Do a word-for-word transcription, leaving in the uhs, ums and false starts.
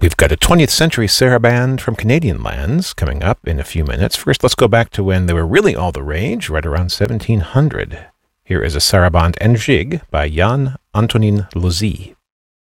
We've got a twentieth century saraband from Canadian lands coming up in a few minutes. First, let's go back to when they were really all the rage, right around seventeen hundred. Here is a saraband en gigue by Jan Antonin Lozy.